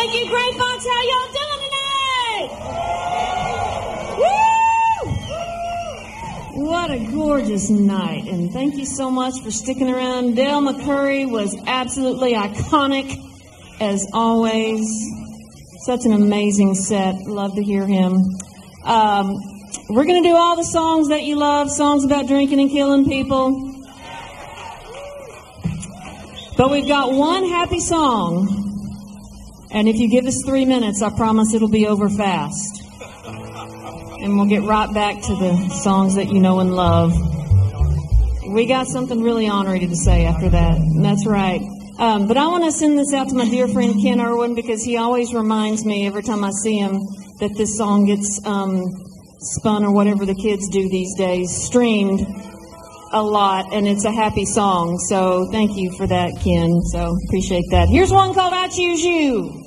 Thank you, Great Fox. How y'all doing tonight? Woo! What a gorgeous night. And thank you so much for sticking around. Dale McCurry was absolutely iconic, as always. Such an amazing set. Love to hear him. We're going to do all the songs that you love, songs about drinking and killing people. But we've got one happy song. And if you give us 3 minutes, I promise it'll be over fast. And we'll get right back to the songs that you know and love. We got something really honorary to say after that. That's right. But I want to send this out to my dear friend Ken Irwin, because he always reminds me every time I see him that this song gets spun, or whatever the kids do these days, streamed a lot, and it's a happy song. So thank you for that, Ken. So appreciate that. Here's one called I Choose You.